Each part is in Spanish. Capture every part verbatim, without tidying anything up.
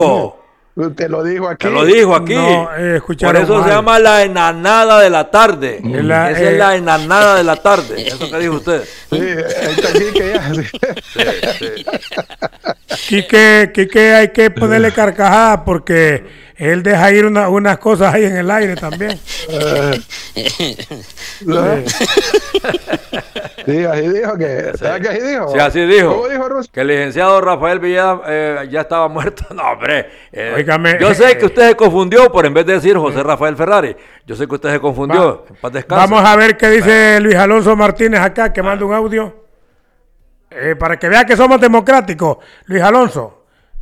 Usted lo dijo aquí. Te lo dijo aquí. No, eh, Por eso mal. se llama la enanada de la tarde. Mm. La, Esa eh, es la enanada de la tarde. Eso que dijo usted. Sí, ahí está Quique ya. Sí, sí. Quique, Quique hay que ponerle carcajada porque él deja ir una, unas cosas ahí en el aire también. ¿No? Sí, así dijo que. ¿Sabes qué así dijo? Sí, así dijo. ¿Cómo dijo Russo? Que el licenciado Rafael Villeda eh, ya estaba muerto. No, hombre. Eh, Óigame, yo sé eh, que usted se confundió por en vez de decir José Rafael Ferrari. Yo sé que usted se confundió. Va, en paz descanse. Vamos a ver qué dice Luis Alonso Martínez acá, que manda un audio. Eh, para que vea que somos democráticos. Luis Alonso.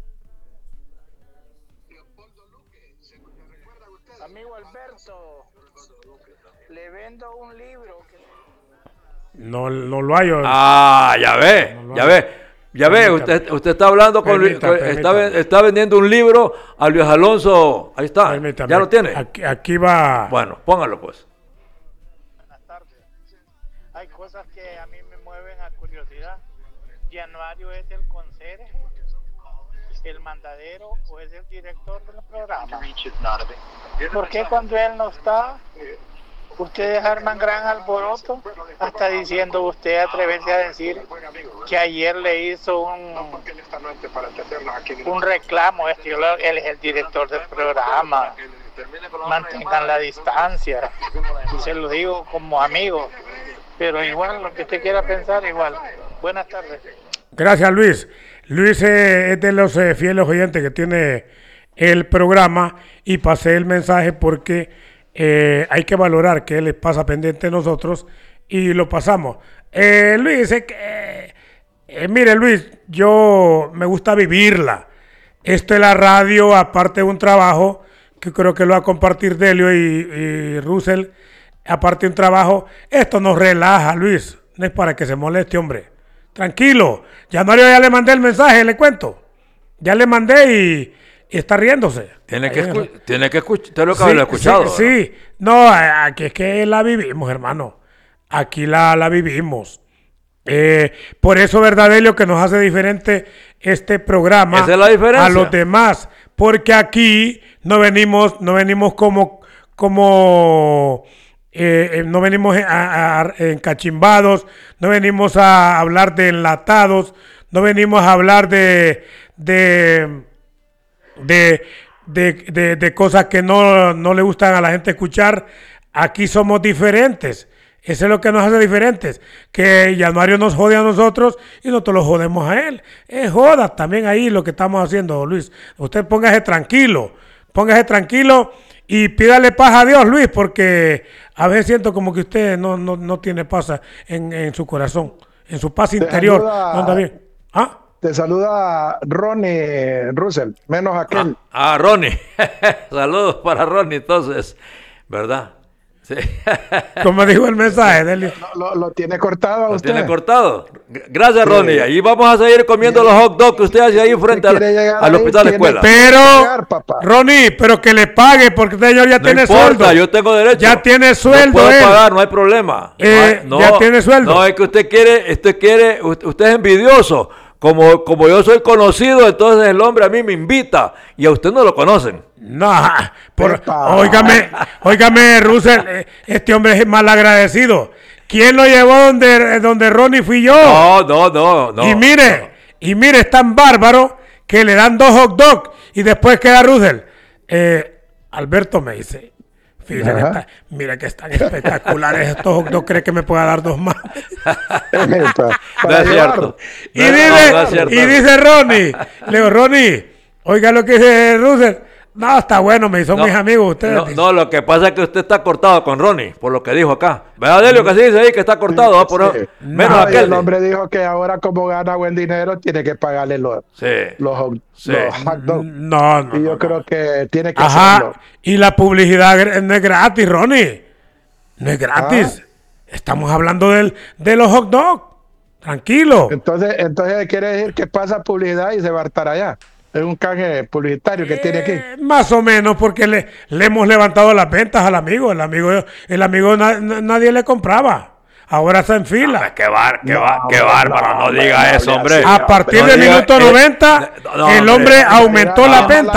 Amigo Alberto, le vendo un libro. Que... No, no lo hay. Ah, ya ve, no ya ve. Ya ve, usted, usted está hablando con, permita, con permita. Está, está vendiendo un libro a Luis Alonso. Ahí está. Permítame. ¿Ya lo tiene? Aquí, aquí va. Bueno, póngalo pues. Buenas tardes. Hay cosas que a mí me mueven a curiosidad. ¿Januario es el conserje, el mandadero o es el director del programa? ¿Por qué cuando él no está, ustedes arman gran alboroto? Hasta diciendo usted, atreverse a decir que ayer le hizo un, un reclamo. Este, él es el director del programa. Mantengan la distancia. Y se lo digo como amigo. Pero igual, lo que usted quiera pensar, igual. Buenas tardes. Gracias, Luis. Luis eh, es de los eh, fieles oyentes que tiene el programa y pasé el mensaje porque eh, hay que valorar que él pasa pendiente de nosotros y lo pasamos. Eh, Luis, eh, eh, eh, mire Luis, yo me gusta vivirla. Esto es la radio, aparte de un trabajo que creo que lo va a compartir Delio y, y Russell, aparte de un trabajo, esto nos relaja, Luis, no es para que se moleste, hombre. Tranquilo, ya Mario ya le mandé el mensaje, le cuento. Ya le mandé y, y está riéndose. Tiene que, escu el... tiene que escuchar, usted lo que sí, lo ha escuchado. Sí, sí, no, aquí es que la vivimos, hermano. Aquí la, la vivimos. Eh, por eso, Verdadelio, que nos hace diferente este programa. Esa es la diferencia. A los demás. Porque aquí no venimos, no venimos como, como eh, no venimos a, a, encachimbados, no venimos a hablar de enlatados, no venimos a hablar de de de, de, de, de cosas que no, no le gustan a la gente escuchar. Aquí somos diferentes. Eso es lo que nos hace diferentes, que Januario nos jode a nosotros y nosotros lo jodemos a él. Es joda también ahí lo que estamos haciendo, Luis. Usted póngase tranquilo, póngase tranquilo y pídale paz a Dios, Luis, porque a veces siento como que usted no, no, no tiene paz en, en su corazón, en su paz interior. Saluda, no anda bien. ¿Ah? Te saluda Ronnie Russell, menos aquel. Ah, ah Ronnie. Saludos para Ronnie, entonces, ¿verdad? Sí. Como dijo el mensaje, Delio. Lo, lo, lo tiene cortado a ¿Lo usted. tiene cortado? Gracias, Sí. Ronnie. Y vamos a seguir comiendo los hot dogs que usted hace ahí frente al, al hospital de escuela. Pero, pagar, Ronnie, pero que le pague, porque usted ya No tiene importa, sueldo. yo tengo derecho. Ya tiene sueldo, No puedo él. pagar, no hay problema. Eh, no, ya tiene sueldo. No, es que usted quiere, usted quiere, usted es envidioso. Como, como yo soy conocido, entonces el hombre a mí me invita y a usted no lo conocen. No, por, Epa. óigame, óigame, Russell, eh, este hombre es mal agradecido. ¿Quién lo llevó donde, donde Ronnie fui yo? No, no, no, no. y mire, no. y mire, es tan bárbaro que le dan dos hot dogs y después queda Russell. Eh, Alberto me dice, fíjate que está, mira que están espectaculares estos hot dogs, ¿cree que me pueda dar dos más? Para, No es cierto. Y, No, no, dice, no es cierto. y dice Ronnie, le digo, Ronnie, oiga lo que dice Russell. No, está bueno, me son No, mis amigos ustedes. No, dice. no, lo que pasa es que usted está cortado con Ronnie, por lo que dijo acá. ¿Verdad, Delio, que así dice ahí que está cortado? ¿Va? Por, Sí. menos No, y aquel. el hombre dijo que ahora como gana buen dinero tiene que pagarle los, Sí. los, hot- Sí. los hot dogs. No, no. Y yo no, creo no. que tiene que Ajá, hacerlo. y la publicidad gr- no es gratis, Ronnie. No es gratis. Estamos hablando del, de los hot dogs. Tranquilo. Entonces, entonces quiere decir que pasa publicidad y se va a estar allá. Es un canje publicitario que tiene aquí. Eh, más o menos, porque le, le hemos levantado las ventas al amigo. El amigo, el amigo na- na- nadie le compraba. Ahora está en fila. Qué, bar, qué, No, bar, qué no, bárbaro, no, no, diga no, eso, no, hombre. sí, A partir No del diga- minuto eh, noventa, no, el hombre. hombre aumentó Mira, la no, venta.